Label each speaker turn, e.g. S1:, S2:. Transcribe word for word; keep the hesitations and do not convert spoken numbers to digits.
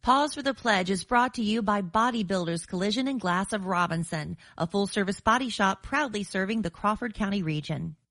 S1: Pause for the Pledge is brought to you by Bodybuilders Collision and Glass of Robinson, a full-service body shop proudly serving the Crawford County region.